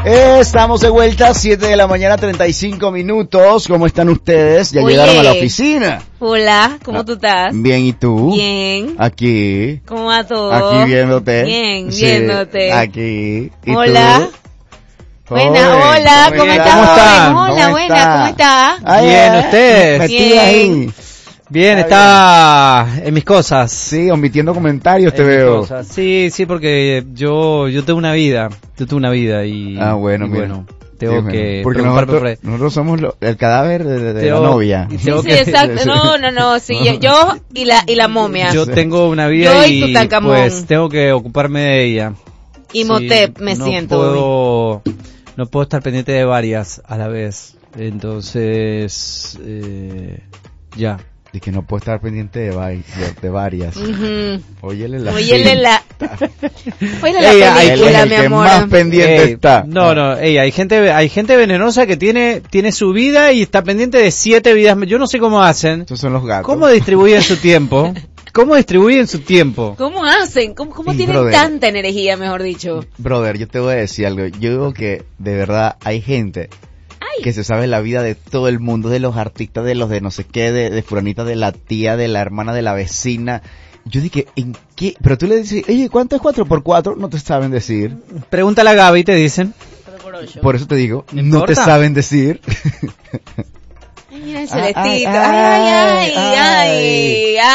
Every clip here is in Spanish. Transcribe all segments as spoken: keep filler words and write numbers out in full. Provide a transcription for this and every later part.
Estamos de vuelta, siete de la mañana, treinta y cinco minutos. ¿Cómo están ustedes? ¿Ya Oye, llegaron a la oficina? Hola, ¿cómo ah, tú estás? Bien, ¿y tú? Bien. Aquí. ¿Cómo va todo? Aquí viéndote. Bien, sí, viéndote. Aquí. ¿Y hola. Tú? Buena, Joven, hola, ¿cómo, ¿cómo estás, ¿Cómo joven? Hola, ¿Cómo buena, está? ¿cómo estás? Ay, bien, ay, ¿ustedes? Metida Bien. ahí. Bien, Está estaba en mis cosas. Sí, omitiendo comentarios te En mis veo. cosas. Sí, sí, porque yo yo tengo una vida, yo tengo una vida y, Ah, bueno, y mira. bueno, tengo Sí, que bueno. Porque preocuparme por nosotros, ahí. nosotros somos lo, el cadáver de, de Tengo- la novia. y Sí, tengo sí, que- exacto. No, no, no, sí, yo, yo y la y la momia. Yo tengo una vida Yo y y Tutankamón. pues tengo que ocuparme de ella. Y Sí, Motep me no siento hoy. puedo, no puedo estar pendiente de varias a la vez. Entonces, eh, ya. Y que no puedo estar pendiente de, vai- de, de varias. Ujú. Óyele la Óyele la, óyele la Ey, hay- Él es película, el mi que amor. más pendiente Ey, está. No, no, ey, hay gente, hay gente venenosa que tiene, tiene su vida y está pendiente de siete vidas. Yo no sé cómo hacen. Estos son los gatos. ¿Cómo distribuyen su tiempo? ¿Cómo distribuyen su tiempo? ¿Cómo hacen? ¿Cómo, cómo Sí, tienen brother. tanta energía, mejor dicho? Brother, yo te voy a decir algo. Yo digo que de verdad hay gente Ay, que se sabe la vida de todo el mundo, de los artistas, de los de no sé qué, de, de fulanita, de la tía, de la hermana, de la vecina. Yo dije, ¿en qué? Pero tú le dices, oye, ¿cuánto es cuatro por cuatro? No te saben decir. Pregúntale a Gaby y te dicen. Por eso te digo, ¿No no te importa? saben decir. ay, mira el Ay, Celestito. ay, Ay, ay, ay, ay, ay,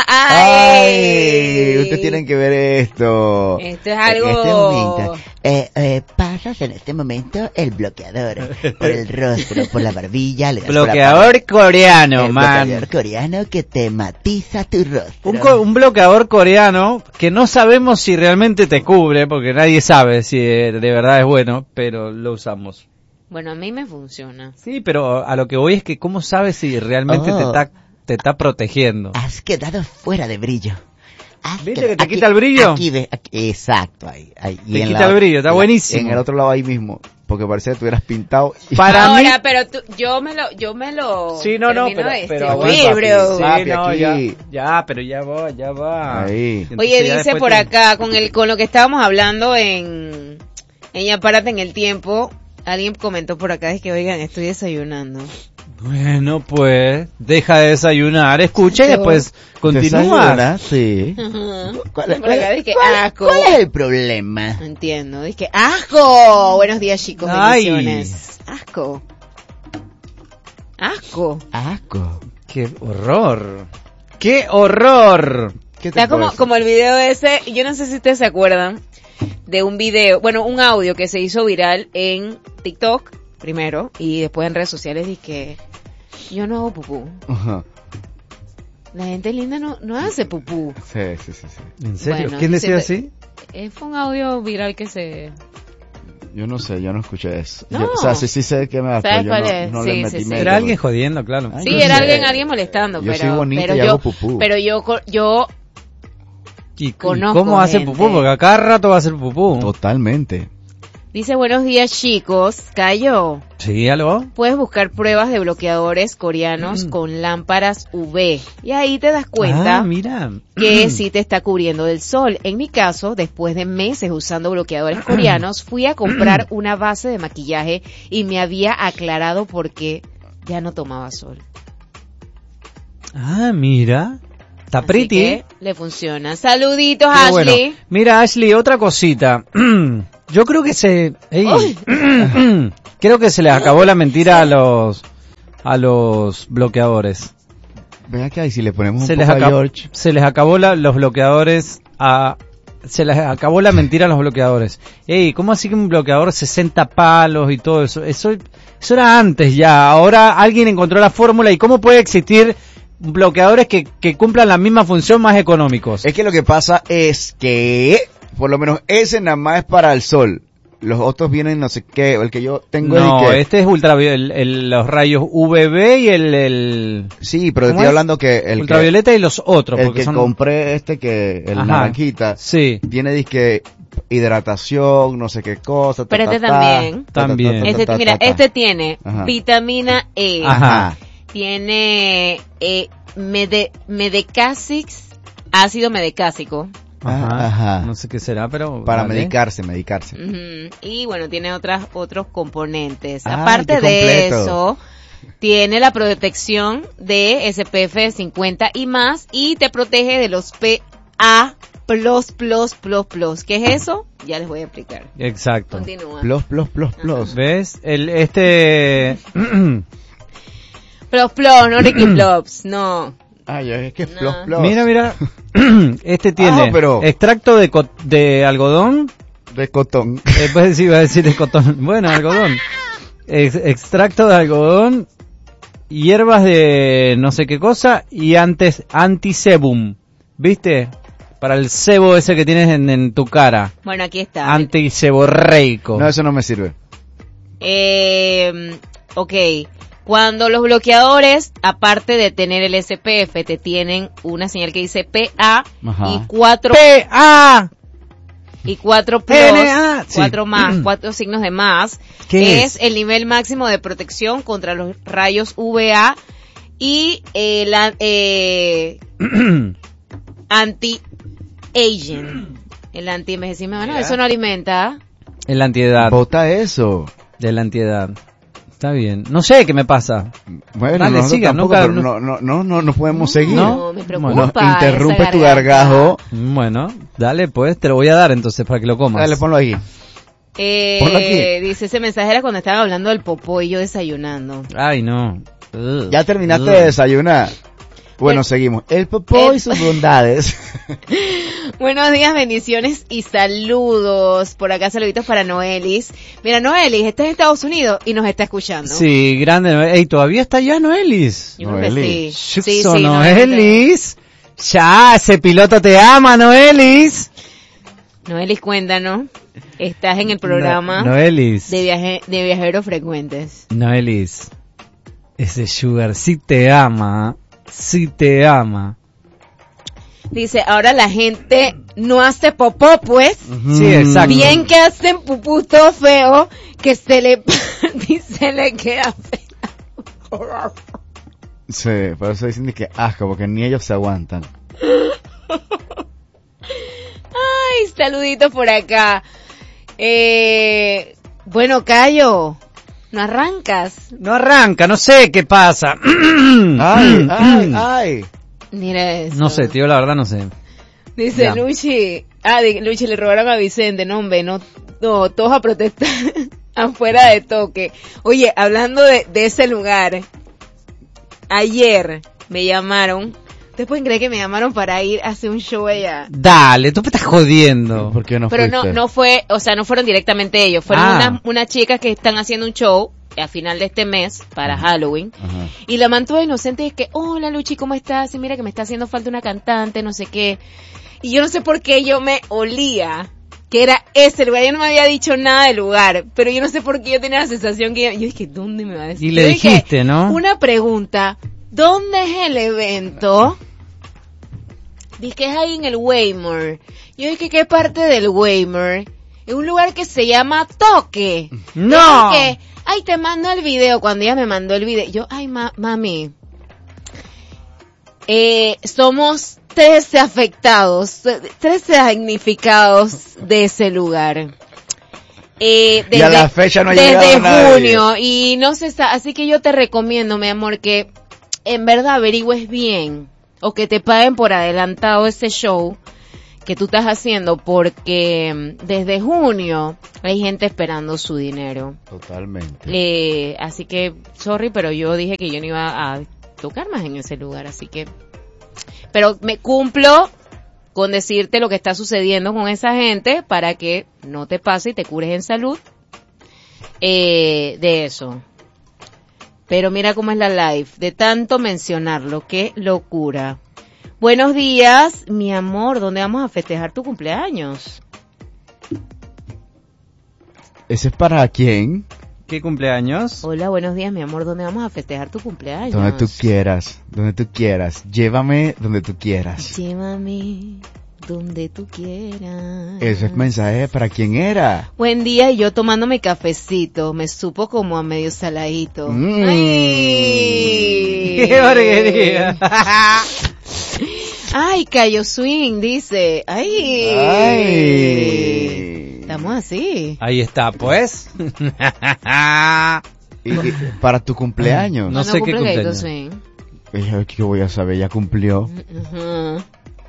Ay, ay. ustedes tienen que ver esto. Esto es En algo... este momento, eh, eh, pasas en este momento el bloqueador por el rostro, por la barbilla, le das por la Bloqueador coreano, el man. bloqueador coreano que te matiza tu rostro. Un, co- un bloqueador coreano que no sabemos si realmente te cubre, porque nadie sabe si eh, de verdad es bueno, pero lo usamos. Bueno, a mí me funciona. Sí, pero a lo que voy es que cómo sabes si realmente Oh. te está te está protegiendo. Has quedado fuera de brillo. Has ¿Viste qued- que te aquí- quita el brillo? Aquí, ve- aquí- exacto, ahí. ahí. Y Te en quita la- el brillo, está en la- buenísimo. En el otro lado ahí mismo, porque parece que estuvieras pintado. Para mí... Ahora, pero tú, yo me lo, yo me lo Sí, no, no, termino pero, de pero distribuir, aguanta, bro. sí, Papi, no, aquí. ya, ya, pero ya va, ya va. Ahí. Entonces Oye, ya dice después por te- acá, con el, con lo que estábamos hablando en, ella párate en el tiempo, alguien comentó por acá, es que oigan, estoy desayunando. Bueno, pues, deja de desayunar, escucha y Yo- después continúa. ¿Desayunas? Sí. Ajá. ¿Cuál, Por acá dice que cuál- asco. cuál es el problema? No entiendo, dice que asco. Buenos días, chicos, Ay. bendiciones. Asco. Asco. Asco. ¡Qué horror! ¡Qué horror! ¿Qué te Está como, parece? como el video ese, yo no sé si ustedes se acuerdan de un video, bueno, un audio que se hizo viral en TikTok primero y después en redes sociales, y que yo no hago pupú. Ajá. La gente linda no, no hace pupú. Sí, sí, sí, sí. ¿En serio? Bueno, ¿Quién decía dice- así? Eh, fue un audio viral que se... Yo no sé, yo no escuché eso. No. Yo- o sea, sí, sí sé que me da, ¿Sabes pero yo cuál no, es? no Sí, le metí sí, sí. medio. Era alguien jodiendo, claro. Ay, Sí, yo era sé. alguien, alguien molestando, Yo pero, soy bonito pero y yo, hago pupú. pero yo, co- yo, ¿Y, y conozco cómo hace gente. pupú? Porque a cada rato va a hacer pupú. Totalmente. dice buenos días, chicos, Cayo. Sí, ¿algo? Puedes buscar pruebas de bloqueadores coreanos Mm. con lámparas U V y ahí te das cuenta Ah, mira. que sí te está cubriendo del sol. En mi caso, después de meses usando bloqueadores coreanos, fui a comprar una base de maquillaje y me había aclarado por qué ya no tomaba sol. Ah, mira. Está Así pretty. que le funciona. Saluditos, Qué bueno. Ashley. Mira, Ashley, otra cosita. Yo creo que se... ey, Ay. creo que se les acabó la mentira a los a los bloqueadores. Ven acá y si le ponemos un Se les, poco a acabó, George. se les acabó la- los bloqueadores a... Se les acabó la mentira a los bloqueadores. Ey, ¿cómo así que un bloqueador sesenta palos y todo eso? Eso, eso era antes ya. Ahora alguien encontró la fórmula. ¿Y cómo puede existir bloqueadores que, que cumplan la misma función más económicos? Es que lo que pasa es que, por lo menos ese nada más es para el sol. Los otros vienen no sé qué, el que yo tengo No, es el que... este es ultravioleta, el, el- los rayos U V B y el, el Sí, pero ¿cómo estoy es? hablando que el ultravioleta y los otros, que, el porque que son... compré este que, el Ajá. naranjita, Sí, tiene disque hidratación, no sé qué cosa. ta, Pero ta, este ta, también. ta, ta, ta, También. ta, ta, Este, ta, mira, ta. este tiene Ajá. vitamina E, Ajá. tiene eh, mede, medecasix, ácido medecásico, Ajá. Ajá. No sé qué será, pero... Para vale. medicarse, medicarse. Ujú. Y bueno, tiene otras otros componentes. Ay, Aparte qué de completo. eso, tiene la protección de S P F cincuenta y más y te protege de los P A plus plus plus plus. ¿Qué es eso? Ya les voy a explicar. Exacto. Continúa. Plus, plus, plus, plus. ¿Ves? El, este... Plus plus, no Ricky Plops, no. Ay, es que es No. plus, plus. Mira, mira. Este tiene Ah, pero- extracto de, co- de algodón. De cotón. Eh, pues sí, iba a decir de cotón. Bueno, algodón. Ex- extracto de algodón, hierbas de no sé qué cosa y antes antisebum. ¿Viste? Para el sebo ese que tienes en, en tu cara. Bueno, aquí está. Antiseborreico. No, eso no me sirve. Eh, ok. Cuando los bloqueadores, aparte de tener el S P F, te tienen una señal que dice P A Ajá. y cuatro P A y cuatro plus, N A. Sí. cuatro más, cuatro signos de más, ¿Qué es es? el nivel máximo de protección contra los rayos U V A y eh, la eh, anti-aging, el anti-envejecimiento. Bueno, Mira. eso no alimenta. El antiedad. Bota eso. De la antiedad. Está bien. No sé qué me pasa. Bueno, Dale, nosotros siga, tampoco, nunca- pero no, no, no, no, no podemos seguir. No, me preocupa. Nos esa interrumpe tu garganta. gargajo. Bueno, dale pues, te lo voy a dar entonces para que lo comas. Dale, ponlo ahí. Eh, Ponlo aquí. dice, ese mensaje era cuando estaban hablando del popó y yo desayunando. Ay, no. Ugh. Ya terminaste Ugh. de desayunar. Bueno, Bueno. seguimos. El popó El- y sus bondades. Buenos días, bendiciones y saludos. Por acá saluditos para Noelis. Mira, Noelis, está en Estados Unidos y nos está escuchando. Sí, grande. Ey, ¿todavía está allá Noelis? Yo creo que Noelis. sí. Sí, Shuxo, sí, Noelis. Ya, ese piloto te ama, Noelis. Noelis, cuéntanos. Estás en el programa No- Noelis. de, viaje, de viajeros frecuentes. Noelis. Ese Sugar sí te ama. Sí te ama. Dice, ahora la gente no hace popó, pues. Sí, exacto. Bien que hacen pupú todo feo, que se le, y se le queda feo. Sí, por eso dicen que asco, porque ni ellos se aguantan. Ay, saluditos por acá. Eh, bueno, Cayo, ¿no arrancas? No arranca, no sé qué pasa. Ay, ay, ay. Mira eso. No sé, tío, la verdad no sé. Dice Ya. Luchi, ah, de, Luchi le robaron a Vicente, no hombre, no, no, todos a protestar afuera de toque. Oye, hablando de, de ese lugar, ayer me llamaron, ¿ustedes pueden creer que me llamaron para ir a hacer un show allá? Dale, tú me estás jodiendo. ¿Por qué no Pero no, fuiste? no fue, o sea, no fueron directamente ellos, fueron Ah. unas unas chicas que están haciendo un show a final de este mes para Halloween. Ajá. Y la mantuve inocente y es que, hola Luchi, ¿cómo estás? Y mira que me está haciendo falta una cantante, no sé qué. Y yo no sé por qué yo me olía que era ese lugar. Yo no me había dicho nada del lugar, pero yo no sé por qué yo tenía la sensación que yo dije, ¿dónde me va a decir? Y le Yo dije, dijiste, ¿no? Una pregunta, ¿dónde es el evento? Dice que es ahí en el Waymore. Yo dije, ¿qué parte del Waymore? Es un lugar que se llama Toque. ¡No! Yo dije, ay, te mando el video. Cuando ella me mandó el video, yo, ay, ma mami, eh, somos trece afectados, trece damnificados de ese lugar. Eh, Y a la fecha no ha desde llegado nadie. junio, y no se sa- así que yo te recomiendo, mi amor, que en verdad averigües bien, o que te paguen por adelantado ese show que tú estás haciendo, porque mm, desde junio hay gente esperando su dinero. Totalmente. Eh, así que, sorry, pero yo dije que yo no iba a tocar más en ese lugar, así que... Pero me cumplo con decirte lo que está sucediendo con esa gente para que no te pase y te cures en salud eh, de eso. Pero mira cómo es la live, de tanto mencionarlo, qué locura. Buenos días, mi amor, ¿dónde vamos a festejar tu cumpleaños? ¿Ese es para quién? ¿Qué cumpleaños? Hola, buenos días, mi amor, ¿dónde vamos a festejar tu cumpleaños? Donde tú quieras, donde tú quieras. Llévame donde tú quieras. Llévame donde tú quieras. Ese es mensaje para quién era. Buen día, y yo tomándome cafecito, me supo como a medio saladito. Mm. ¡Ay! ¡Qué porquería! Ay, Cayo Swing, dice. Ay. Ay. Estamos así. Ahí está, pues. Y, y para tu cumpleaños. No sé qué cumple Cayo cumpleaños. Swing? Eh, ¿Qué voy a saber? Ya cumplió. Ujú.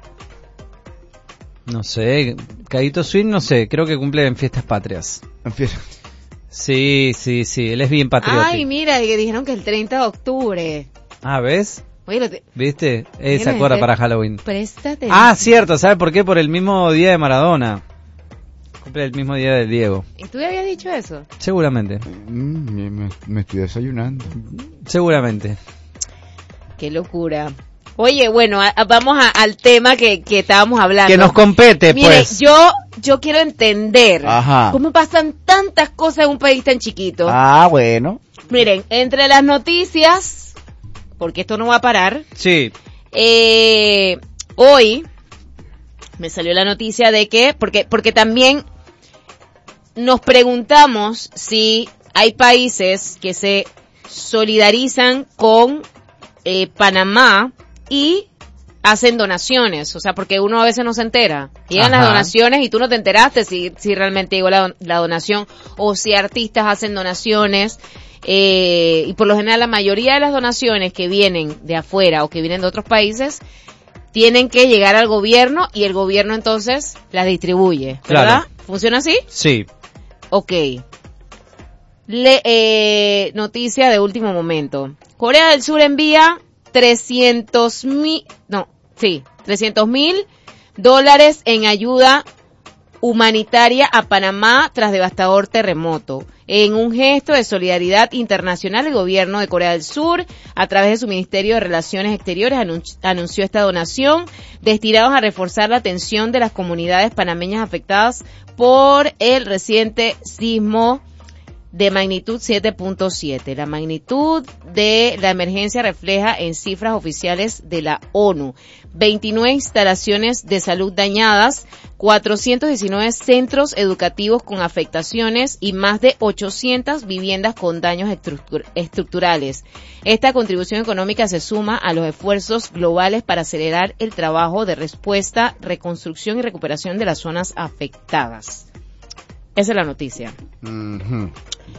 No sé, Caíto Swing, no sé, creo que cumple en fiestas patrias. Empieza. Sí, sí, sí, él es bien patriótico. Ay, mira, que dijeron que el treinta de octubre. Ah, ¿ves? Oye, lo te- ¿Viste? Él se Mira, acuerda este- para Halloween. préstate. Ah, cierto, ¿sabe por qué? Por el mismo día de Maradona. Cumple el mismo día de Diego. ¿Y tú habías dicho eso? Seguramente, Mm, me, me- me estoy desayunando. seguramente. Qué locura. Oye, bueno, a- a- vamos a- al tema que, que estábamos hablando. Que nos compete, Mire, pues. yo, yo quiero entender Ajá. cómo pasan tantas cosas en un país tan chiquito. Ah, bueno. Miren, entre las noticias, porque esto no va a parar, Sí, eh, hoy me salió la noticia de que, porque, porque también nos preguntamos si hay países que se solidarizan con eh, Panamá y hacen donaciones, o sea, porque uno a veces no se entera. Llegan Ajá. las donaciones y tú no te enteraste si, si realmente llegó la, la donación o si artistas hacen donaciones. Eh, y por lo general la mayoría de las donaciones que vienen de afuera o que vienen de otros países tienen que llegar al gobierno y el gobierno entonces las distribuye, ¿verdad? Claro. ¿Funciona así? sí. Ok. Le, eh, noticia de último momento. Corea del Sur envía trescientos mil, no, sí, trescientos mil dólares en ayuda humanitaria a Panamá tras devastador terremoto. En un gesto de solidaridad internacional, el gobierno de Corea del Sur, a través de su Ministerio de Relaciones Exteriores, anunci- anunció esta donación, destinados a reforzar la atención de las comunidades panameñas afectadas por el reciente sismo de magnitud siete punto siete. La magnitud de la emergencia refleja en cifras oficiales de la ONU veintinueve instalaciones de salud dañadas, cuatrocientos diecinueve centros educativos con afectaciones y más de ochocientas viviendas con daños estructur- estructurales. Esta contribución económica se suma a los esfuerzos globales para acelerar el trabajo de respuesta, reconstrucción y recuperación de las zonas afectadas. Esa es la noticia. Ujú.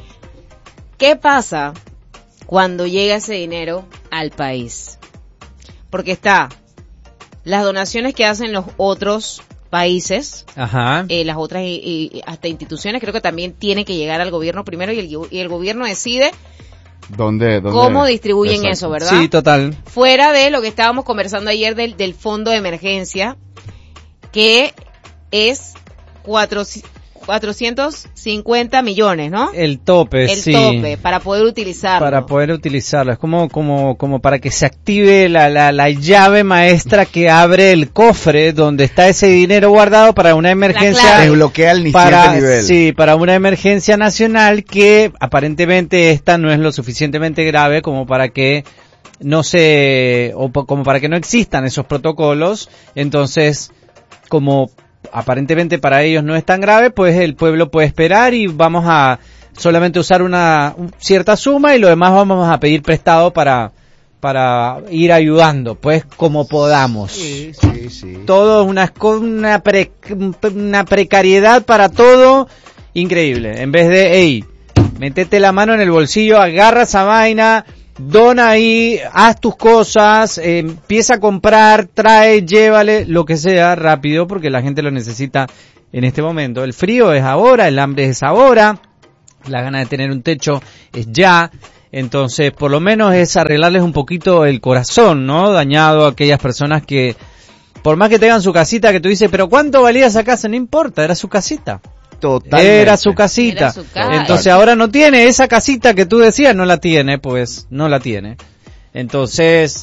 ¿Qué pasa cuando llega ese dinero al país? Porque está las donaciones que hacen los otros países, Ajá. eh, las otras y, y hasta instituciones, creo que también tiene que llegar al gobierno primero y el, y el gobierno decide ¿Dónde, dónde? cómo distribuyen Exacto. eso, ¿verdad? Sí, total. Fuera de lo que estábamos conversando ayer del, del fondo de emergencia, que es cuatro, cuatrocientos cincuenta millones, ¿no? El tope, El sí. tope, para poder utilizarlo. Para poder utilizarlo. Es como, como, como para que se active la, la, la llave maestra que abre el cofre donde está ese dinero guardado para una emergencia. clave. Desbloquea el ni- Para, siguiente nivel. sí, para una emergencia nacional que aparentemente esta no es lo suficientemente grave como para que no se, o po- como para que no existan esos protocolos. Entonces, como aparentemente para ellos no es tan grave, pues el pueblo puede esperar y vamos a solamente usar una un- cierta suma y lo demás vamos a pedir prestado para para ir ayudando, pues como podamos. Sí, sí, sí. Todo es una, co- una, pre- una precariedad para todo increíble. En vez de, hey, metete la mano en el bolsillo, agarra esa vaina, dona ahí, haz tus cosas, eh, empieza a comprar, trae, llévale, lo que sea, rápido, porque la gente lo necesita en este momento. El frío es ahora, el hambre es ahora, la gana de tener un techo es ya. Entonces, por lo menos es arreglarles un poquito el corazón, ¿no? Dañado a aquellas personas que, por más que tengan su casita, que tú dices, pero ¿cuánto valía esa casa? No importa, era su casita. Totalmente. Era su casita. Era su casa. Entonces ahora no tiene esa casita que tú decías, no la tiene, pues no la tiene. Entonces,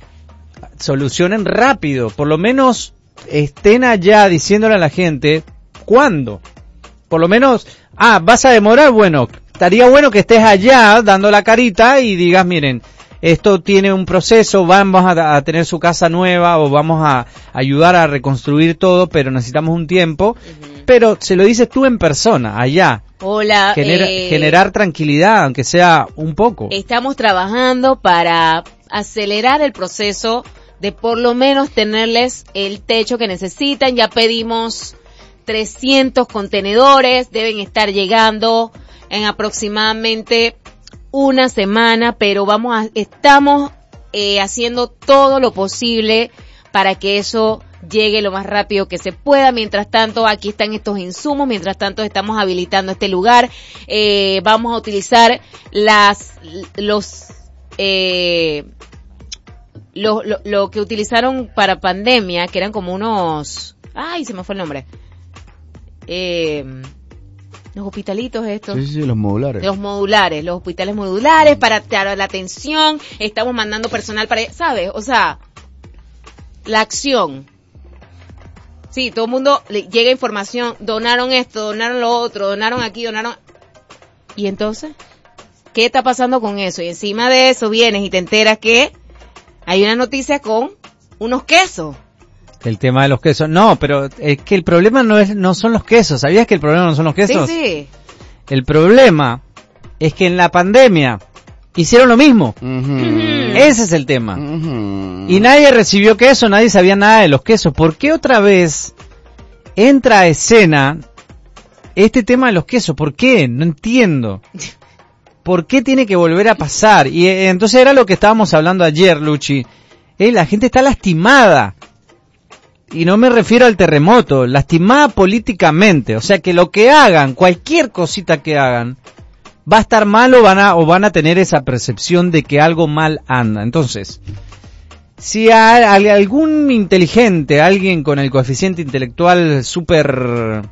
solucionen rápido, por lo menos estén allá diciéndole a la gente, ¿cuándo? Por lo menos, ah, vas a demorar, bueno, estaría bueno que estés allá dando la carita y digas, miren, esto tiene un proceso, vamos a, a tener su casa nueva o vamos a ayudar a reconstruir todo, pero necesitamos un tiempo. Ujú. Pero se lo dices tú en persona, allá. Hola, Genera- eh, generar tranquilidad, aunque sea un poco. estamos trabajando para acelerar el proceso de por lo menos tenerles el techo que necesitan. Ya pedimos trescientos contenedores, deben estar llegando en aproximadamente una semana, pero vamos a, estamos eh, haciendo todo lo posible para que eso llegue lo más rápido que se pueda. Mientras tanto, aquí están estos insumos, mientras tanto estamos habilitando este lugar. Eh, vamos a utilizar las, los, eh, lo, lo, lo que utilizaron para pandemia, que eran como unos, ay, se me fue el nombre. Eh, los hospitalitos estos. Sí, sí, los modulares. Los modulares, los hospitales modulares para, para la atención. Estamos mandando personal para, ¿sabes? O sea, la acción. Sí, todo el mundo le llega información, donaron esto, donaron lo otro, donaron aquí, donaron. ¿Y entonces? ¿Qué está pasando con eso? Y encima de eso vienes y te enteras que hay una noticia con unos quesos. El tema de los quesos. No, pero es que el problema no es no son los quesos. ¿Sabías que el problema no son los quesos? Sí, sí. El problema es que en la pandemia hicieron lo mismo. Uh-huh. Ese es el tema. Uh-huh. Y nadie recibió queso, nadie sabía nada de los quesos. ¿Por qué otra vez entra a escena este tema de los quesos? ¿Por qué? No entiendo. ¿Por qué tiene que volver a pasar? Y eh, entonces era lo que estábamos hablando ayer, Luchi. Eh, la gente está lastimada. Y no me refiero al terremoto, lastimada políticamente. O sea que lo que hagan, cualquier cosita que hagan, va a estar mal o van a, o van a tener esa percepción de que algo mal anda. Entonces, si hay algún inteligente, alguien con el coeficiente intelectual súper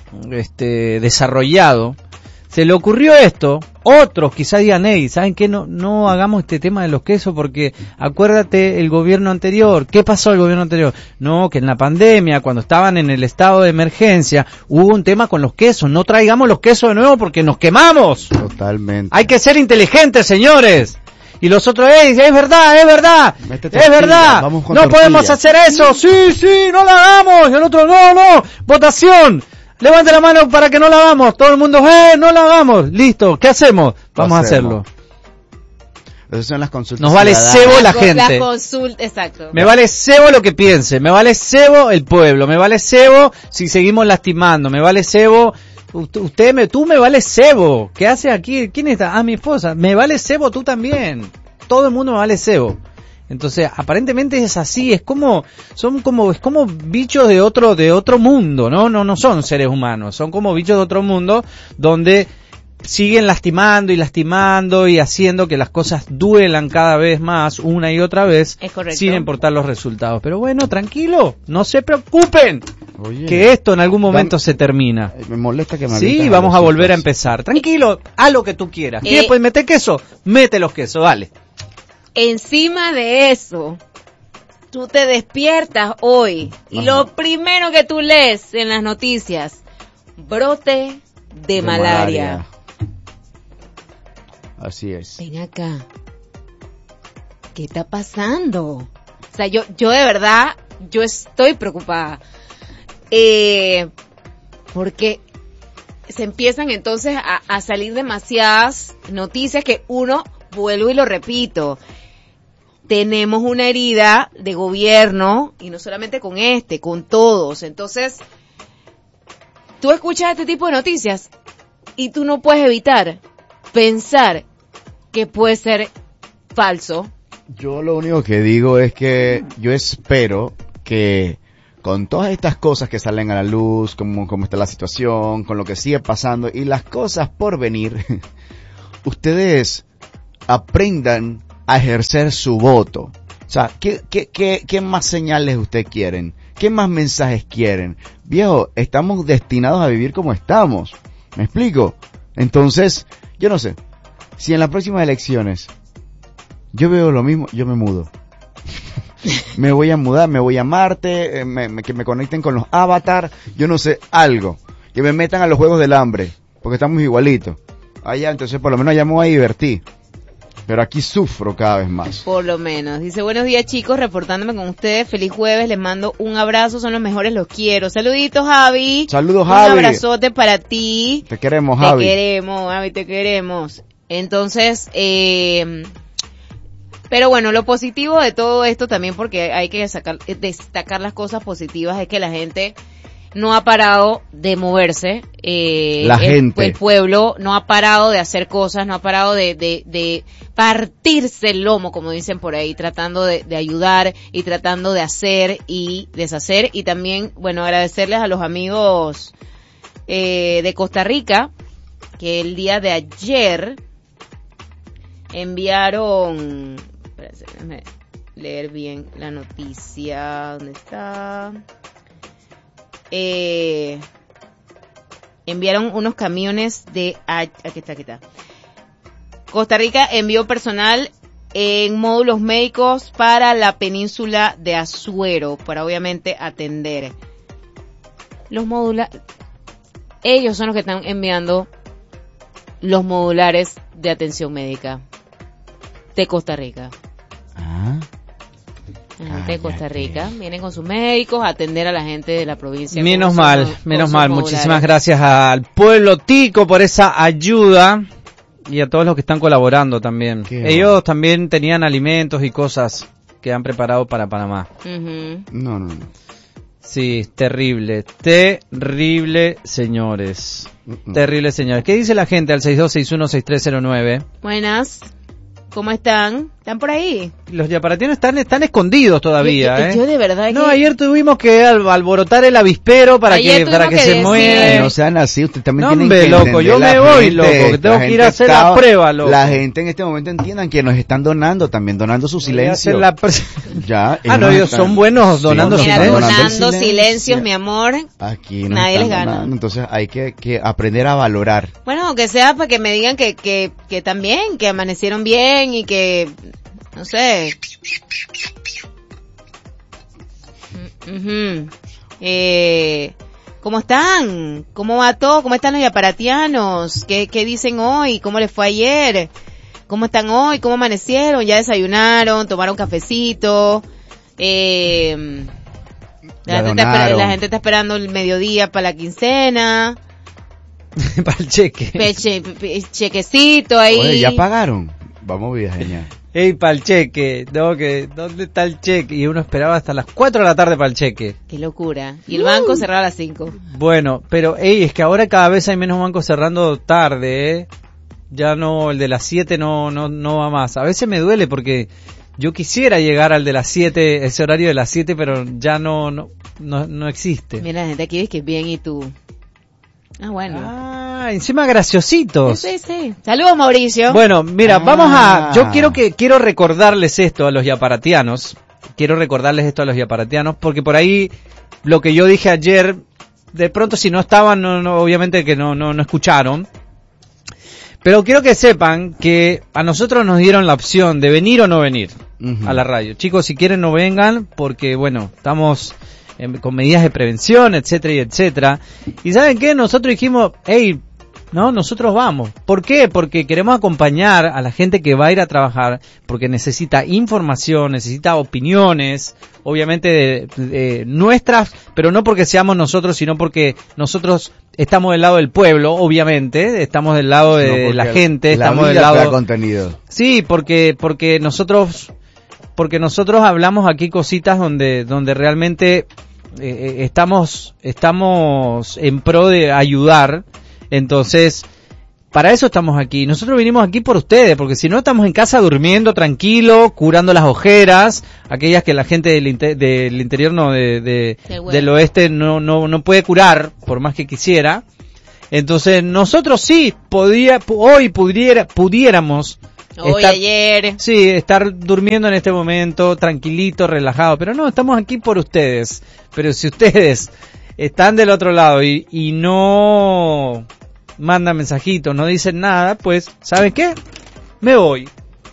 este, desarrollado, se le ocurrió esto, otros quizás digan, hey, ¿saben qué? No, no hagamos este tema de los quesos porque acuérdate el gobierno anterior. ¿Qué pasó el gobierno anterior? No, que en la pandemia, cuando estaban en el estado de emergencia, hubo un tema con los quesos. No traigamos los quesos de nuevo porque nos quemamos. Totalmente. Hay que ser inteligentes, señores. Y los otros, hey, es verdad, es verdad, Mete es tortilla, verdad, vamos con no tortilla. podemos hacer eso, sí, sí, no lo hagamos, y el otro, no, no, votación, levante la mano para que no lo hagamos, todo el mundo, eh, no lo hagamos, listo, ¿qué hacemos? Vamos a hacerlo. Esas son las consultas. Nos vale ciudadanas. cebo la La gente, consulta, exacto. me vale cebo lo que piense, me vale cebo el pueblo, me vale cebo si seguimos lastimando, me vale cebo... Usted, usted me, tú me vales cebo. ¿Qué hace aquí? ¿Quién está? Ah, mi esposa. Me vale cebo tú también. Todo el mundo me vale cebo. Entonces, aparentemente es así. Es como, son como, es como bichos de otro, de otro mundo, ¿no? No, no son seres humanos. Son como bichos de otro mundo donde siguen lastimando y lastimando y haciendo que las cosas duelan cada vez más una y otra vez. Es correcto. Sin importar los resultados. Pero bueno, tranquilo. No se preocupen. Oye, Que esto en algún momento dame- se termina. me molesta que me Sí, avientas vamos a los volver a citas. empezar. Tranquilo, haz lo que tú quieras. Eh, ¿Quieres pues meter queso? Mete los quesos, dale. Encima de eso, tú te despiertas hoy y Ajá. lo primero que tú lees en las noticias, brote de, De malaria. Así es. Ven acá. ¿Qué está pasando? O sea, yo, yo de verdad, yo estoy preocupada. Eh, porque se empiezan entonces a, a salir demasiadas noticias que uno, vuelvo y lo repito, tenemos una herida de gobierno, y no solamente con este, con todos. Entonces, tú escuchas este tipo de noticias y tú no puedes evitar pensar que puede ser falso. Yo lo único que digo es que yo espero que con todas estas cosas que salen a la luz, como, como está la situación, con lo que sigue pasando y las cosas por venir, ustedes aprendan a ejercer su voto. O sea, ¿qué, qué, qué, qué más señales ustedes quieren? ¿Qué más mensajes quieren? Viejo, estamos destinados a vivir como estamos. ¿Me explico? Entonces, yo no sé, si en las próximas elecciones yo veo lo mismo, yo me mudo. Me voy a mudar, me voy a Marte, eh, me, me, que me conecten con los avatar, yo no sé, algo. Que me metan a los Juegos del Hambre, porque estamos igualitos. Allá, entonces por lo menos allá me voy a divertir. Pero aquí sufro cada vez más. Por lo menos. Dice, buenos días chicos, reportándome con ustedes. Feliz jueves, les mando un abrazo, son los mejores, los quiero. Saluditos, Javi. Saludos, Un Javi. abrazote para ti. Te queremos, Te Javi. queremos, Javi, te queremos. Entonces, eh, Pero bueno, lo positivo de todo esto también, porque hay que sacar, destacar las cosas positivas, es que la gente no ha parado de moverse. Eh, la el, gente. El pueblo no ha parado de hacer cosas, no ha parado de, de, de partirse el lomo, como dicen por ahí, tratando de, de ayudar y tratando de hacer y deshacer. Y también, bueno, agradecerles a los amigos eh, de Costa Rica, que el día de ayer enviaron, déjenme leer bien la noticia, ¿dónde está? Eh, enviaron unos camiones de, aquí está, aquí está. Costa Rica envió personal en módulos médicos para la península de Azuero, para obviamente atender los modulares. Ellos son los que están enviando los modulares de atención médica de Costa Rica. Ah. La gente de Costa Rica vienen con sus médicos a atender a la gente de la provincia. Menos sus, mal, menos mal. modulares. Muchísimas gracias al pueblo tico por esa ayuda y a todos los que están colaborando también. Qué Ellos bueno. también tenían alimentos y cosas que han preparado para Panamá. Uh-huh. No, no, no. Sí, terrible, terrible, señores. Mm-mm. Terrible, señores. ¿Qué dice la gente al seis dos seis uno seis tres cero nueve? Buenas. ¿Cómo están? ¿Están por ahí? Los yaparatianos están, están escondidos todavía, yo, ¿eh? yo de verdad No, que... ayer tuvimos que al- alborotar el avispero para Ayer que para que, tuvimos que se decir- mueva. Ay, no sean así, ustedes también No, tienen hombre, que loco, entender yo me la voy, gente, loco, que tengo la que ir gente a hacer la está- prueba, loco. La gente en este momento entiendan que nos están donando también, donando su Voy a silencio. hacer la pre- Ya, Ah, no, nos ellos están- son buenos donando nos Mira, están silencio. donando el donando silencio. silencios, mi amor. Aquí nos Nadie están les gana. donando, entonces hay que, que aprender a valorar. Bueno, aunque sea para que me digan que, que, que también, que amanecieron bien y que, no sé. Ujú. Eh, ¿cómo están? ¿Cómo va todo? ¿Cómo están los yaparatianos? ¿Qué, qué dicen hoy? ¿Cómo les fue ayer? ¿Cómo están hoy? ¿Cómo amanecieron? ¿Ya desayunaron? ¿Tomaron cafecito? Eh, la, Ya gente está, espera- donaron. la gente está esperando el mediodía para la quincena. para el cheque. Peche, pe- chequecito ahí. Oye, ¿ya pagaron? Vamos bien, genial. Ey, para el cheque. No, que, ¿dónde está el cheque? Y uno esperaba hasta las cuatro de la tarde para el cheque. Qué locura. Y el banco cerraba a las cinco. Bueno, pero ey, es que ahora cada vez hay menos bancos cerrando tarde, ¿eh? Ya no, el de las siete no, no, no va más. A veces me duele porque yo quisiera llegar al de las siete, ese horario de las siete, pero ya no, no, no, no existe. Mira, la gente aquí dice que es bien y tú. Ah, bueno. Ah, encima graciositos. Sí, sí, sí. Saludos, Mauricio. Bueno, mira, Ah. vamos a, yo quiero que, quiero recordarles esto a los yaparatianos, quiero recordarles esto a los yaparatianos, porque por ahí, lo que yo dije ayer, de pronto si no estaban, no, no, obviamente que no, no, no escucharon, pero quiero que sepan que a nosotros nos dieron la opción de venir o no venir Ujú. a la radio. Chicos, si quieren no vengan, porque bueno, estamos en- con medidas de prevención, etcétera y etcétera. Y ¿saben qué? Nosotros dijimos, hey, no, nosotros vamos. ¿Por qué? Porque queremos acompañar a la gente que va a ir a trabajar, porque necesita información, necesita opiniones, obviamente de, de nuestras, pero no porque seamos nosotros, sino porque nosotros estamos del lado del pueblo, obviamente, estamos del lado de No, porque la gente, la estamos del vida te da lado... contenido. Sí, porque porque nosotros porque nosotros hablamos aquí cositas donde donde realmente eh, estamos estamos en pro de ayudar. Entonces, para eso estamos aquí. Nosotros vinimos aquí por ustedes, porque si no estamos en casa durmiendo tranquilo, curando las ojeras, aquellas que la gente del, inte- del interior no de, de- Del huevo. del oeste no no no puede curar por más que quisiera. Entonces, nosotros sí podía pu- hoy pudiera pudiéramos Hoy, estar- ayer. Sí, estar durmiendo en este momento, tranquilito, relajado, pero no, estamos aquí por ustedes. Pero si ustedes están del otro lado y, y no mandan mensajitos, no dicen nada, pues, ¿saben qué? Me voy.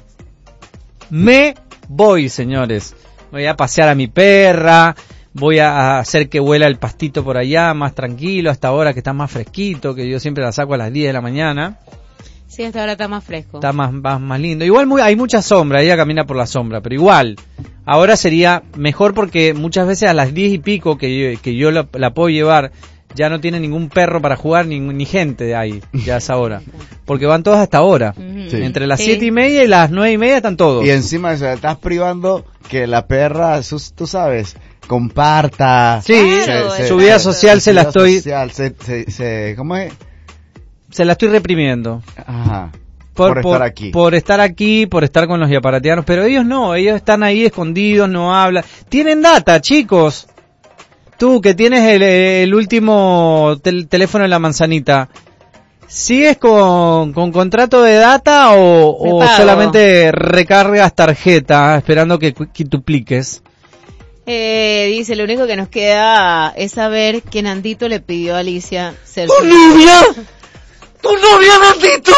Me voy, señores. Voy a pasear a mi perra, voy a hacer que huela el pastito por allá, más tranquilo, hasta ahora que está más fresquito, que yo siempre la saco a las diez de la mañana. Sí, hasta ahora está más fresco. Está más, más, más lindo. Igual muy, hay mucha sombra, ella camina por la sombra, pero igual, ahora sería mejor porque muchas veces a las diez y pico que yo, que yo la, la puedo llevar, ya no tiene ningún perro para jugar, ni, ni gente ahí, ya a esa hora. Porque van todos hasta ahora. Ujú. Sí. Entre las Sí. siete y media y las nueve y media están todos. Y encima se estás privando que la perra, sus- tú sabes, comparta. Sí, Claro, su vida exacto. social se la Su vida estoy, social, se, se, se- ¿cómo es? se la estoy reprimiendo. Ajá. Por, estar aquí. Por estar aquí, por estar con los yaparatianos, pero ellos no, ellos están ahí escondidos, no hablan. Tienen data, chicos. Tú que tienes el, el último tel- teléfono en la manzanita, ¿sigues con, con contrato de data o, o Prepago. solamente recargas tarjeta esperando que cu- quintupliques? Eh, dice, lo único que nos queda es saber que Nandito le pidió a Alicia ser su... novia! ¡Tu novia, Nandito!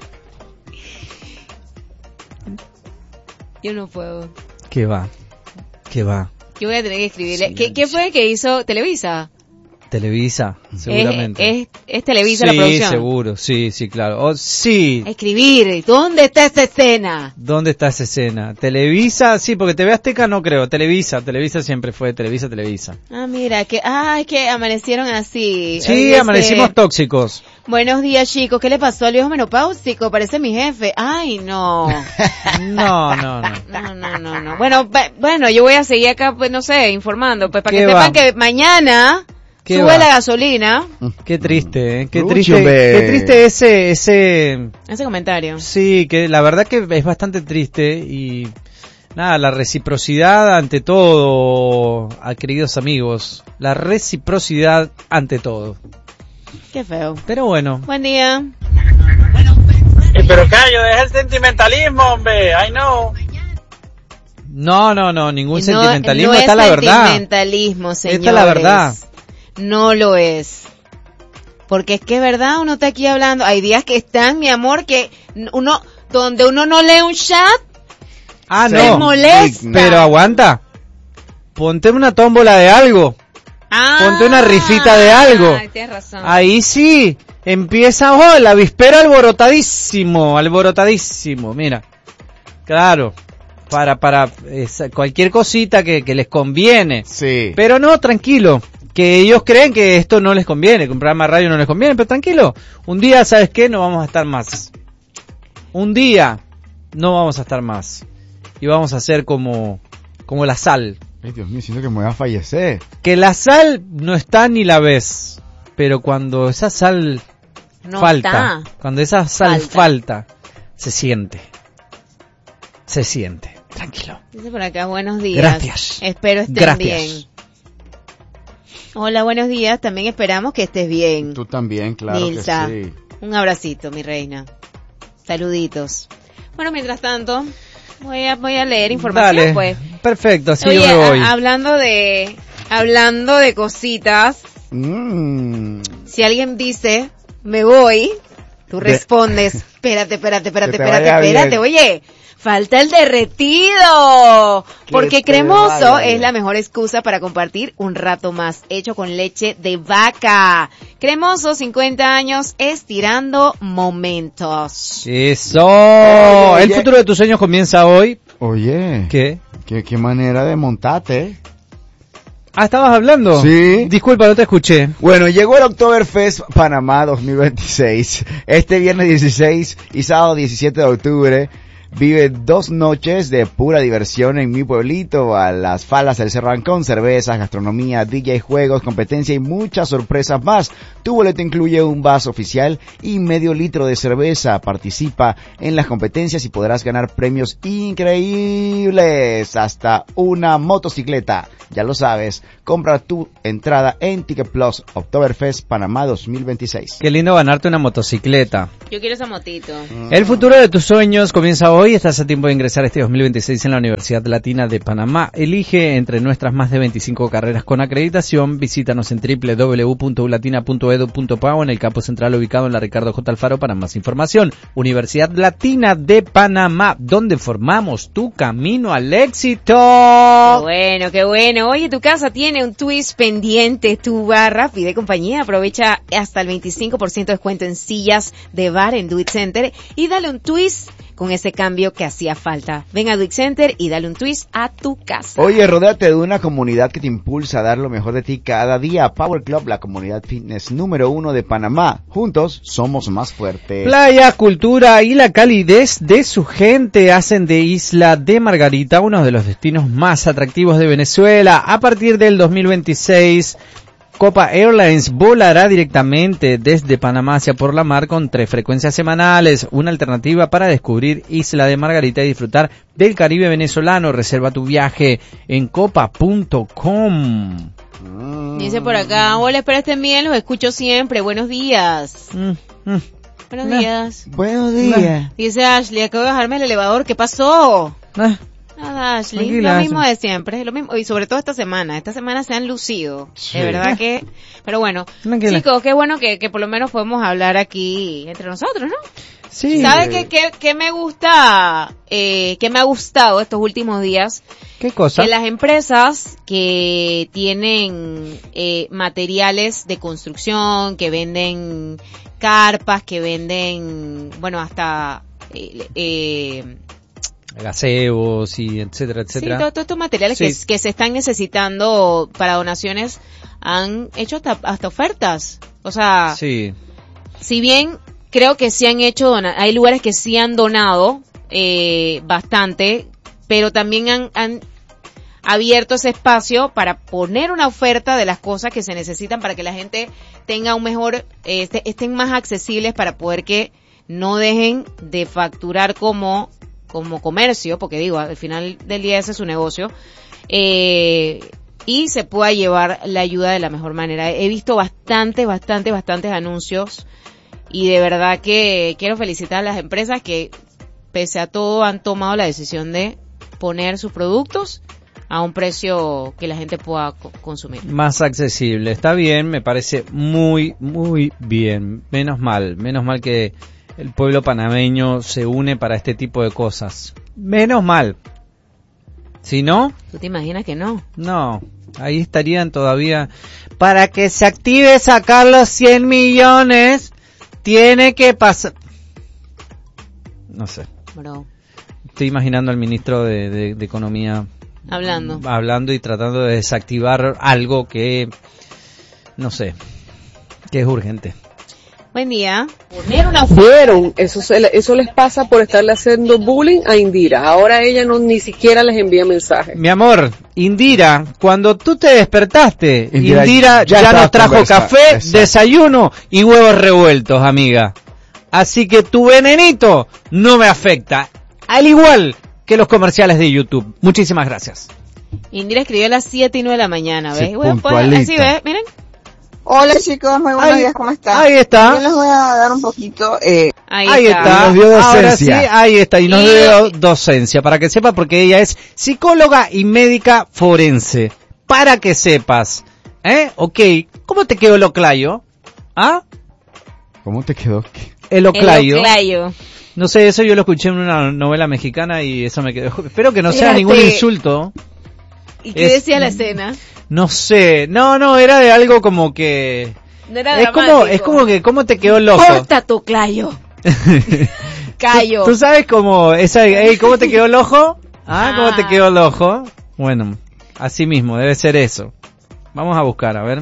Yo no puedo. ¿Qué va? ¿Qué va? Yo voy a tener que escribirle. ¿Qué, ¿Qué fue que hizo Televisa? Televisa, seguramente. Es, es, es Televisa sí, la producción. seguro, sí, sí, claro. Oh, sí. Escribir, ¿dónde está esta escena? ¿Dónde está esa escena? Televisa, sí, porque T V Azteca no creo. Televisa, Televisa siempre fue Televisa, Televisa. Ah, mira, que, ah, es que amanecieron así. Sí, Oye, amanecimos este, tóxicos. Buenos días, chicos. ¿Qué le pasó al viejo menopáusico? Parece mi jefe. Ay, no. No, no, no. No, no, no, no. Bueno, pa- bueno, yo voy a seguir acá, pues, no sé, informando, pues, para que ¿Qué sepan va? que mañana ¿Qué sube va? la gasolina. Qué triste, ¿eh? Qué Rucho, triste, hombre. qué triste ese, ese, Ese comentario. sí, que la verdad que es bastante triste y nada, la reciprocidad ante todo, a queridos amigos, la reciprocidad ante todo. Qué feo. Pero bueno, Buen día. Eh, Pero Cayo, deja el sentimentalismo, hombre. I know. no, no, no, ningún No- sentimentalismo, no está es la verdad. sentimentalismo, señores. Esta es la verdad. No lo es. Porque es que es verdad, uno está aquí hablando. Hay días que están, mi amor, que uno, donde uno no lee un chat, Ah, se no, molesta. pero aguanta. Ponte una tómbola de algo. Ah, Ponte una rifita de algo. Ay, tienes razón. Ahí sí, empieza, oh, la vispera alborotadísimo, alborotadísimo, mira. Claro, para, para esa- cualquier cosita que, que les conviene. Sí. Pero no, tranquilo, que ellos creen que esto no les conviene, comprar más radio no les conviene, pero tranquilo. Un día, ¿sabes qué? No vamos a estar más. Un día no vamos a estar más. Y vamos a ser como, como la sal. Ay, Dios mío, siento que me voy a fallecer. Que la sal no está ni la ves, pero cuando esa sal No falta, está. cuando esa sal Falta. falta. se siente. Se siente. Tranquilo. Dice por acá, buenos días. Gracias. Espero estén Gracias. bien. Hola, buenos días. También esperamos que estés bien. Tú también, claro Nilsa. que sí. Un abracito, mi reina. Saluditos. Bueno, mientras tanto, voy a, voy a leer información, Dale. pues. Perfecto, así Oye, yo me voy. a- hablando de, hablando de cositas, Mm. si alguien dice, me voy, tú De- respondes, espérate, espérate, espérate, Que te espérate, vaya espérate, bien. oye, falta el derretido, Que porque te cremoso vaya es bien. la mejor excusa para compartir un rato más, hecho con leche de vaca. Cremoso, cincuenta años, estirando momentos. Eso. Oye, El oye. futuro de tus sueños comienza hoy. Oye, ¿Qué? ¿Qué, qué manera de montarte, ¿eh? Ah, ¿estabas hablando? Sí. Disculpa, no te escuché. Bueno, llegó el Oktoberfest Panamá dos mil veintiséis. Este viernes dieciséis y sábado diecisiete de octubre vive dos noches de pura diversión en mi pueblito, a las faldas del Cerrancón, cervezas, gastronomía, D J, juegos, competencia y muchas sorpresas más. Tu boleto incluye un vaso oficial y medio litro de cerveza. Participa en las competencias y podrás ganar premios increíbles, hasta una motocicleta. Ya lo sabes, compra tu entrada en Ticket Plus Oktoberfest Panamá dos mil veintiséis. Qué lindo ganarte una motocicleta. Yo quiero esa motito. El futuro de tus sueños comienza hoy. Estás a tiempo de ingresar este dos mil veintiséis en la Universidad Latina de Panamá. Elige entre nuestras más de veinticinco carreras con acreditación. Visítanos en doble u doble u doble u punto u latina punto edu punto pa o en el campus central ubicado en la Ricardo J. Alfaro para más información. Universidad Latina de Panamá, donde formamos tu camino al Qué éxito. bueno, qué bueno. Oye, tu casa tiene un twist pendiente, tu bar Rappi de compañía. Aprovecha hasta el veinticinco por ciento de descuento en sillas de bar en Do It Center y dale un twist con ese cambio que hacía falta. Ven a Duick Center y dale un twist a tu casa. Oye, rodéate de una comunidad que te impulsa a dar lo mejor de ti cada día. Power Club, la comunidad fitness número uno de Panamá. Juntos somos más fuertes. Playa, cultura y la calidez de su gente hacen de Isla de Margarita uno de los destinos más atractivos de Venezuela. A partir del dos mil veintiséis, Copa Airlines volará directamente desde Panamá hacia por la mar con tres frecuencias semanales, una alternativa para descubrir Isla de Margarita y disfrutar del Caribe venezolano. Reserva tu viaje en copa punto com. Mm. Dice por acá, hola, espero estén bien, los escucho siempre, buenos días. Mm, mm. Buenos Nah. días. Buenos días. Dice Ashley, acabo de bajarme el elevador, ¿qué pasó? Ah, Nada, Ashley, Tranquila, lo mismo Ashley. de siempre, lo mismo, y sobre todo esta semana, esta semana se han lucido, Sí. de verdad que, pero bueno, Tranquila. chicos, qué bueno que, que por lo menos podemos hablar aquí entre nosotros, ¿no? sí. ¿Sabes qué, qué, qué me gusta, eh, qué me ha gustado estos últimos días? ¿Qué cosa? Que las empresas que tienen eh, materiales de construcción, que venden carpas, que venden, bueno, hasta eh, eh, Gazebos y etcétera, sí, etcétera. todo- todos estos materiales Sí. que, que se están necesitando para donaciones han hecho hasta, hasta ofertas. O sea, Sí. si bien creo que sí han hecho, dona- hay lugares que sí han donado eh, bastante, pero también han, han abierto ese espacio para poner una oferta de las cosas que se necesitan para que la gente tenga un mejor, eh, este- estén más accesibles para poder que no dejen de facturar como, como comercio, porque digo, al final del día ese es su negocio, eh, y se pueda llevar la ayuda de la mejor manera. He visto bastantes, bastantes, bastantes anuncios y de verdad que quiero felicitar a las empresas que pese a todo han tomado la decisión de poner sus productos a un precio que la gente pueda co- consumir. Más accesible. Está bien, me parece muy, muy bien. Menos mal, menos mal que el pueblo panameño se une para este tipo de cosas. Menos mal. Si no, ¿Tú te imaginas que no? no. Ahí estarían todavía. Para que se active sacar los cien millones, tiene que pasar. No sé. Bro, Estoy imaginando al ministro de, de, de Economía hablando. hablando y tratando de desactivar algo que, no sé, que es urgente. Buen día. Poner una Vieron, eso, se le- eso les pasa por estarle haciendo bullying a Indira. Ahora ella no ni siquiera les envía mensajes. Mi amor, Indira, cuando tú te despertaste, Indira, Indira, ya ya, estaba nos trajo conversando, café, exacto. desayuno y huevos revueltos, amiga. Así que tu venenito no me afecta, al igual que los comerciales de YouTube. Muchísimas gracias. Indira escribió a las siete y nueve de la mañana, ¿ves? Sí, Bueno, pues, puntualita. así, ¿ves? Miren. Hola chicos, muy buenos Ahí- días, ¿cómo están? ahí está. Yo les voy a dar un poquito, eh, Ahí, Ahí está. está, Y nos dio ahora sí, docencia. ahí está, y nos Y- dio docencia, para que sepa, porque ella es psicóloga y médica forense, para que sepas, ¿eh? Ok, ¿cómo te quedó el oclayo? ¿Ah? ¿Cómo te quedó? El El oclayo. oclayo. No sé, eso yo lo escuché en una novela mexicana y eso me quedó. Espero que no sea Espérate. ningún insulto. ¿Y qué Es- decía la escena? No sé, no, no, era de algo como que... No era Es como, dramático. es como que, ¿cómo te quedó el ojo? Corta tu oclayo. Callo. ¿Tú sabes cómo, esa, ey, cómo te quedó el ojo? Ah, ¿cómo te Ah. quedó el ojo? Bueno, así mismo, debe ser eso. Vamos a buscar, a ver.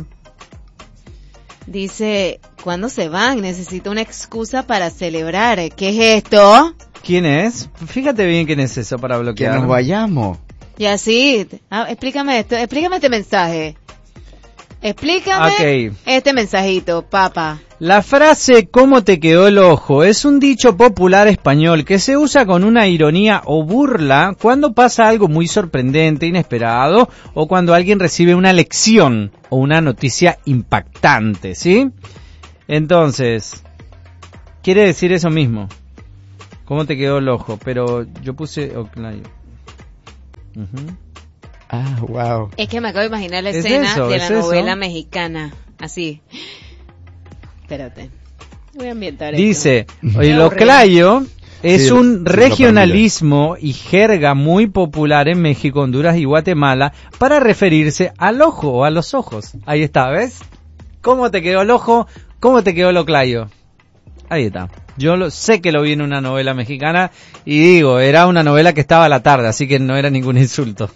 Dice, ¿cuándo se van? Necesito una excusa para celebrar. ¿Qué es esto? ¿Quién es? Fíjate bien quién es eso para Que bloquear. nos vayamos. Y así, ah, explícame esto, explícame este mensaje. Explícame Ok. este mensajito, papá. La frase ¿cómo te quedó el ojo? Es un dicho popular español que se usa con una ironía o burla cuando pasa algo muy sorprendente, inesperado, o cuando alguien recibe una lección o una noticia impactante, ¿sí? Entonces, quiere decir eso mismo. ¿Cómo te quedó el ojo? Pero yo puse oclayo. Ujú. Ah, wow. Es que me acabo de imaginar la ¿Es escena eso? de la ¿Es eso? novela mexicana. Así. Espérate. Voy a ambientar esto. Dice, Qué el horrible. oclayo es Sí, un sí, lo regionalismo y jerga muy popular en México, Honduras y Guatemala para referirse al ojo o a los ojos. Ahí está, ¿ves? ¿Cómo te quedó el ojo? ¿Cómo te quedó el oclayo? Ahí está. Yo lo, sé que lo vi en una novela mexicana y digo, era una novela que estaba a la tarde, así que no era ningún insulto.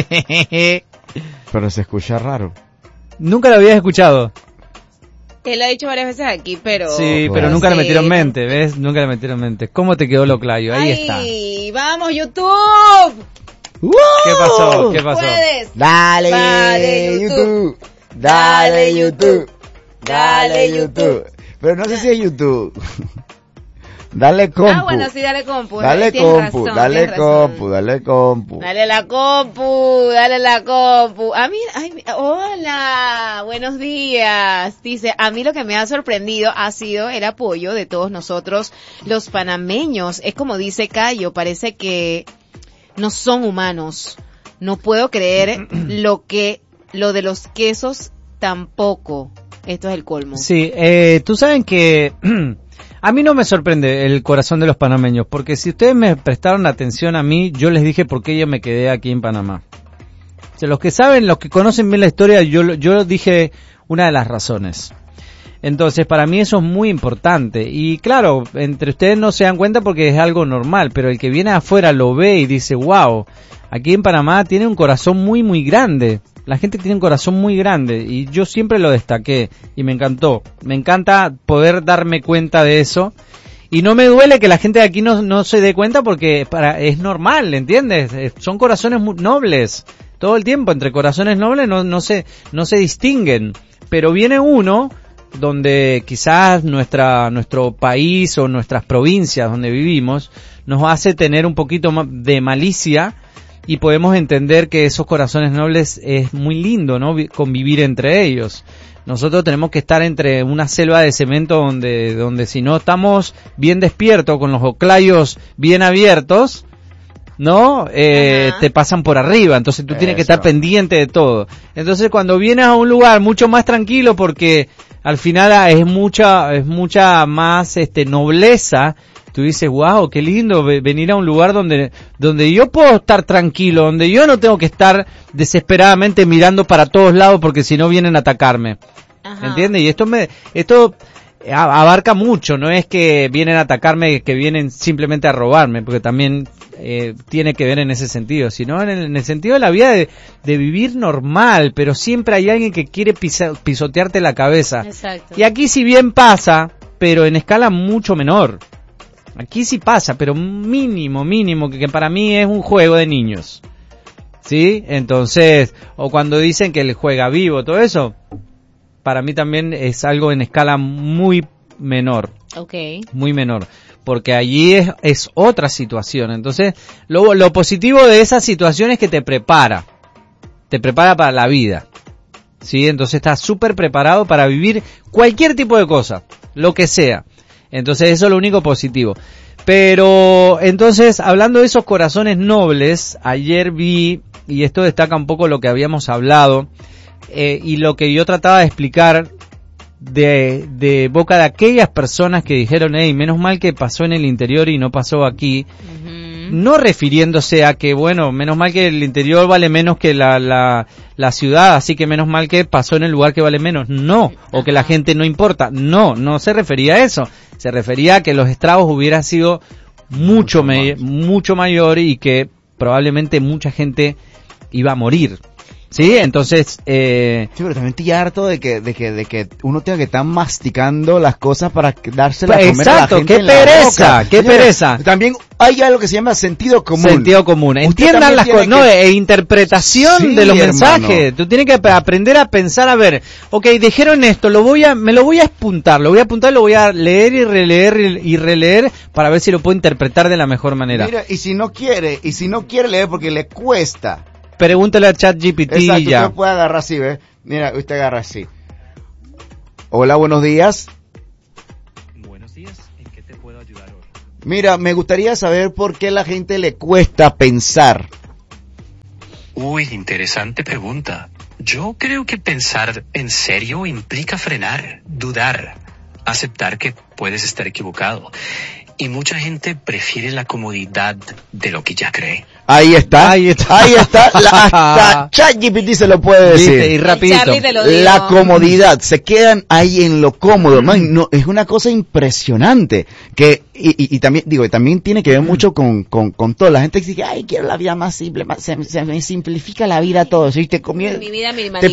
Pero se escucha raro. Nunca lo habías escuchado. Él lo ha dicho varias veces aquí, pero... Sí, Bueno. pero nunca le Sí. metieron mente, ¿ves? Nunca le metieron mente. ¿Cómo te quedó lo clayo? Ahí está. ¡Ay, vamos, YouTube! ¿Qué pasó? ¿Qué pasó? ¡Puedes! Dale, Dale, YouTube. YouTube. Dale, YouTube. Dale, Dale, YouTube. Pero no sé si es YouTube. Dale compu. Ah, bueno, sí, dale compu. Dale tienes compu, razón, dale tienes razón. compu, dale compu. Dale la compu, dale la compu. A mí, ay, mi- hola, buenos días. Dice, a mí lo que me ha sorprendido ha sido el apoyo de todos nosotros, los panameños. Es como dice Cayo, parece que no son humanos. No puedo creer lo que, lo de los quesos tampoco. Esto es el colmo. Sí, eh, tú saben que a mí no me sorprende el corazón de los panameños, porque si ustedes me prestaron atención a mí, yo les dije por qué yo me quedé aquí en Panamá. O sea, los que saben, los que conocen bien la historia, yo, yo dije una de las razones. Entonces, para mí eso es muy importante. Y claro, entre ustedes no se dan cuenta porque es algo normal, pero el que viene afuera lo ve y dice, wow, aquí en Panamá tiene un corazón muy, muy grande. La gente tiene un corazón muy grande y yo siempre lo destaqué y me encantó. Me encanta poder darme cuenta de eso. Y no me duele que la gente de aquí no, no se dé cuenta porque para, es normal, ¿entiendes? Eh, Son corazones muy nobles. Todo el tiempo entre corazones nobles no, no se, no se distinguen. Pero viene uno donde quizás nuestra, nuestro país o nuestras provincias donde vivimos nos hace tener un poquito ma- de malicia y podemos entender que esos corazones nobles es muy lindo, ¿no? Vi- convivir entre ellos. Nosotros tenemos que estar entre una selva de cemento donde, donde si no estamos bien despiertos, con los oclayos bien abiertos, ¿no? Eh, Ajá. te pasan por arriba, entonces tú tienes que Eso. estar pendiente de todo. Entonces cuando vienes a un lugar mucho más tranquilo porque al final ah, es mucha, es mucha más este nobleza, tú dices, wow, qué lindo ve- venir a un lugar donde, donde yo puedo estar tranquilo, donde yo no tengo que estar desesperadamente mirando para todos lados porque si no vienen a atacarme. Ajá. ¿Entiendes? Y esto me, esto a- abarca mucho, no es que vienen a atacarme, que vienen simplemente a robarme, porque también eh, tiene que ver en ese sentido, sino en el, en el sentido de la vida de, de vivir normal, pero siempre hay alguien que quiere pisa- pisotearte la cabeza. Exacto. Y aquí si bien pasa, pero en escala mucho menor. Aquí sí pasa, pero mínimo, mínimo, que, que para mí es un juego de niños. ¿Sí? Entonces, o cuando dicen que él juega vivo, todo eso, para mí también es algo en escala muy menor, Ok. muy menor, porque allí es, es otra situación. Entonces, lo, lo positivo de esa situación es que te prepara, te prepara para la vida, ¿sí? Entonces estás súper preparado para vivir cualquier tipo de cosa, lo que sea. Entonces eso es lo único positivo. Pero, entonces, hablando de esos corazones nobles, ayer vi, y esto destaca un poco lo que habíamos hablado, eh, y lo que yo trataba de explicar de, de boca de aquellas personas que dijeron, hey, menos mal que pasó en el interior y no pasó aquí, Ujú. no refiriéndose a que, bueno, menos mal que el interior vale menos que la, la, la ciudad, así que menos mal que pasó en el lugar que vale menos, no, o que la gente no importa, no, no se refería a eso, se refería a que los estragos hubieran sido mucho, Mucho me- más. mucho mayor y que probablemente mucha gente iba a morir, ¿sí? Entonces, eh, Sí, pero también estoy harto de que, de que, de que uno tenga que estar masticando las cosas para dárselas a comer Exacto, a la gente qué en la pereza, boca. qué Señores, pereza. También hay algo que se llama sentido común. sentido común. Usted Entiendan también las tiene cosas, no, que- e interpretación Sí, de los hermano. mensajes. Tú tienes que ap- aprender a pensar, a ver, ok, dijeron esto, lo voy a, me lo voy a apuntar, lo voy a apuntar, lo voy a leer y releer y, y releer para ver si lo puedo interpretar de la mejor manera. Mira, y si no quiere, y si no quiere leer porque le cuesta. Pregúntale a ChatGPT y Exacto, ya. usted puede agarrar así, ¿ves? Mira, usted agarra así. Hola, buenos días. Buenos días, ¿en qué te puedo ayudar hoy? Mira, me gustaría saber por qué a la gente le cuesta pensar. Uy, interesante pregunta. Yo creo que pensar en serio implica frenar, dudar, aceptar que puedes estar equivocado. Y mucha gente prefiere la comodidad de lo que ya cree. Ahí está, Ahí está. ahí está, la, hasta ChatGPT se lo puede decir. Viste, y rapidito. Charlie te lo digo. La comodidad, se quedan ahí en lo cómodo, man, no, es una cosa impresionante, que, y, y, y también, digo, también tiene que ver mucho con, con, con todo, la gente dice, ay, quiero la vida más simple, más, se, se me simplifica la vida todo, si te comienza, Mi vida minimalista. te